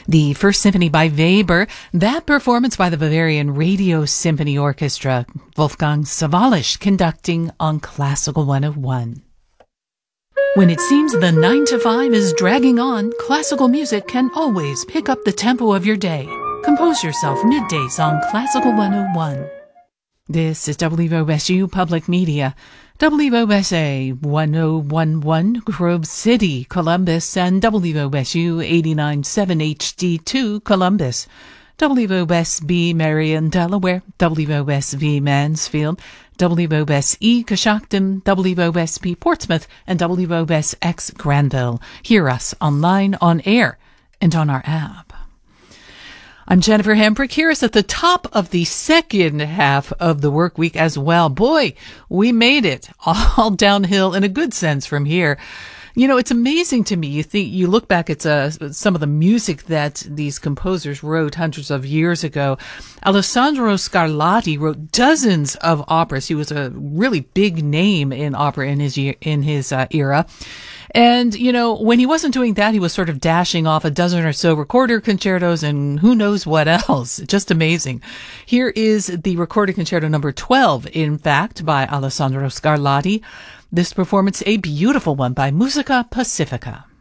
The First Symphony by Weber, that performance by the Bavarian Radio Symphony Orchestra, Wolfgang Sawallisch conducting on Classical 101. When it seems the 9 to 5 is dragging on, classical music can always pick up the tempo of your day. Compose yourself middays on Classical 101. This is WOSU Public Media, WOSA 1011 Grove City, Columbus, and WOSU 89.7 HD2 Columbus, WOSB Marion, Delaware, WOSV Mansfield, WOSE Coshocton, WOSP Portsmouth, and WOSX Granville. Hear us online, on air, and on our app. I'm Jennifer Hembrick. Here is at the top of the second half of the work week as well. Boy, we made it all downhill in a good sense from here. You know, it's amazing to me. You look back at some of the music that these composers wrote hundreds of years ago. Alessandro Scarlatti wrote dozens of operas. He was a really big name in opera in his era. And, you know, when he wasn't doing that, he was sort of dashing off a dozen or so recorder concertos and who knows what else. Just amazing. Here is the recorded concerto number 12, in fact, by Alessandro Scarlatti. This performance, a beautiful one by Musica Pacifica.